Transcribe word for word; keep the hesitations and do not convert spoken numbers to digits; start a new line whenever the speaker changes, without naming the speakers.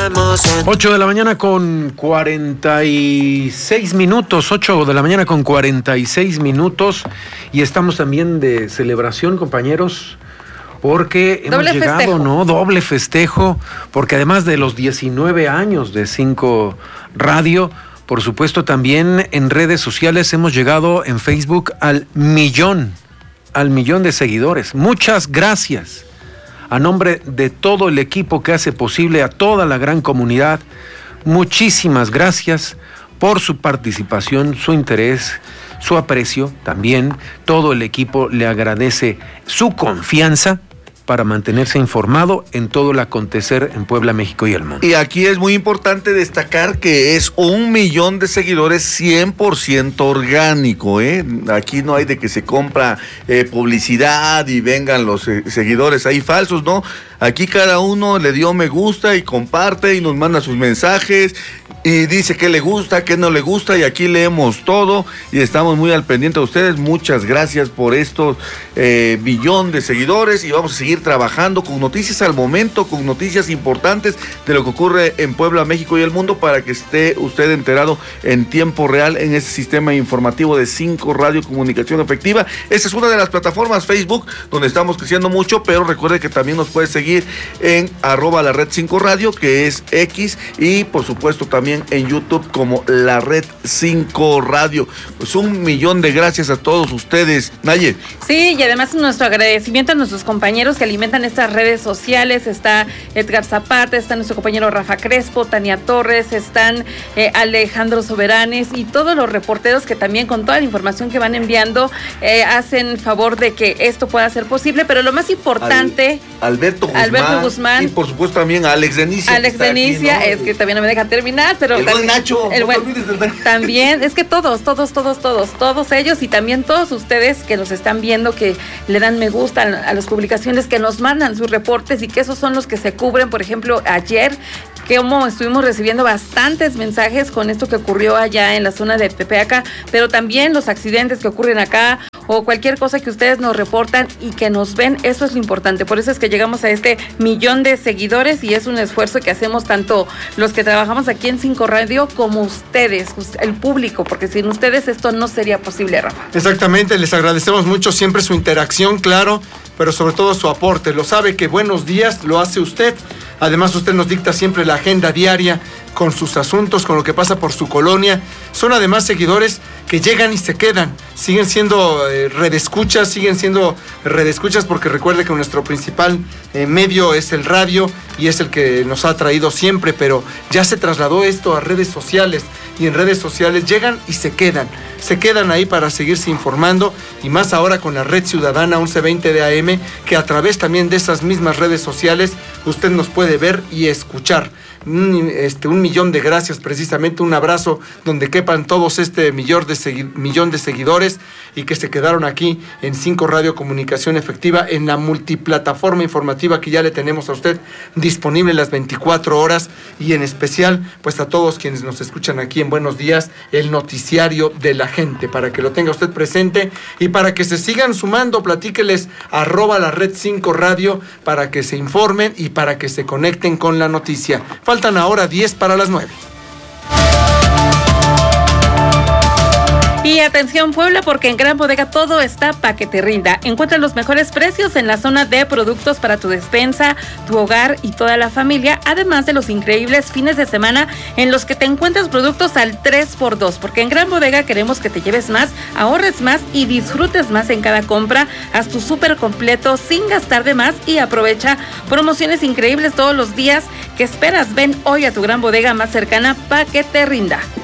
ocho de la mañana con cuarenta y seis minutos, ocho de la mañana con cuarenta y seis minutos, y estamos también de celebración, compañeros, porque hemos Doble llegado, festejo. ¿no? Doble festejo, porque además de los diecinueve años de cinco Radio, por supuesto también en redes sociales hemos llegado en Facebook al millón, al millón de seguidores. Muchas gracias. A nombre de todo el equipo que hace posible, a toda la gran comunidad, muchísimas gracias por su participación, su interés, su aprecio. También todo el equipo le agradece su confianza para mantenerse informado en todo el acontecer en Puebla, México y el mundo.
Y aquí es muy importante destacar que es un millón de seguidores cien por ciento orgánico, ¿eh? Aquí no hay de que se compra eh, publicidad y vengan los eh, seguidores ahí falsos, ¿no? Aquí cada uno le dio me gusta y comparte y nos manda sus mensajes y dice qué le gusta, qué no le gusta, y aquí leemos todo y estamos muy al pendiente de ustedes. Muchas gracias por estos eh, billón de seguidores, y vamos a seguir trabajando con noticias al momento, con noticias importantes de lo que ocurre en Puebla, México y el mundo, para que esté usted enterado en tiempo real en ese sistema informativo de cinco Radio Comunicación Efectiva. Esa es una de las plataformas, Facebook, donde estamos creciendo mucho, pero recuerde que también nos puede seguir en arroba la red cinco Radio, que es X, y por supuesto también en YouTube como la red cinco Radio. Pues un millón de gracias a todos ustedes, Naye.
Sí, y además nuestro agradecimiento a nuestros compañeros que alimentan estas redes sociales. Está Edgar Zapata, está nuestro compañero Rafa Crespo, Tania Torres, están eh, Alejandro Soberanes y todos los reporteros que también con toda la información que van enviando eh, hacen favor de que esto pueda ser posible. Pero lo más importante,
Al, Alberto Guzmán,
Alberto Guzmán
y por supuesto también a Alex Denicia.
Alex Denicia, ¿no? Es que también no me deja terminar, pero
el
también,
buen Nacho,
el
no
buen,
te olvides del Nacho.
También, es que todos, todos, todos, todos, todos ellos, y también todos ustedes que nos están viendo, que le dan me gusta a las publicaciones, que nos mandan sus reportes, y que esos son los que se cubren. Por ejemplo, ayer, que como estuvimos recibiendo bastantes mensajes con esto que ocurrió allá en la zona de Tepeaca, pero también los accidentes que ocurren acá, o cualquier cosa que ustedes nos reportan y que nos ven, eso es lo importante. Por eso es que llegamos a este millón de seguidores, y es un esfuerzo que hacemos tanto los que trabajamos aquí en cinco Radio como ustedes, el público, porque sin ustedes esto no sería posible, Rafa.
Exactamente, les agradecemos mucho siempre su interacción, claro, pero sobre todo su aporte. Lo sabe que Buenos Días lo hace usted. Además, usted nos dicta siempre la agenda diaria con sus asuntos, con lo que pasa por su colonia. Son además seguidores que llegan y se quedan. Siguen siendo eh, redescuchas, siguen siendo redescuchas, porque recuerde que nuestro principal eh, medio es el radio y es el que nos ha traído siempre, pero ya se trasladó esto a redes sociales, y en redes sociales llegan y se quedan. Se quedan ahí para seguirse informando, y más ahora con la Red Ciudadana once veinte de A M, que a través también de esas mismas redes sociales usted nos puede ver y escuchar. Un, este, un millón de gracias, precisamente un abrazo donde quepan todos este millón de, segui- millón de seguidores, y que se quedaron aquí en cinco Radio Comunicación Efectiva, en la multiplataforma informativa que ya le tenemos a usted disponible las veinticuatro horas, y en especial pues a todos quienes nos escuchan aquí en Buenos Días, el noticiario de la gente, para que lo tenga usted presente y para que se sigan sumando. Platíqueles arroba la red cinco Radio para que se informen y para que se conecten con la noticia. Faltan ahora diez para las nueve.
Y atención Puebla, porque en Gran Bodega todo está para que te rinda. Encuentra los mejores precios en la zona de productos para tu despensa, tu hogar y toda la familia, además de los increíbles fines de semana en los que te encuentras productos al tres por dos, porque en Gran Bodega queremos que te lleves más, ahorres más y disfrutes más en cada compra. Haz tu súper completo sin gastar de más y aprovecha promociones increíbles todos los días. ¿Qué esperas? Ven hoy a tu Gran Bodega más cercana para que te rinda.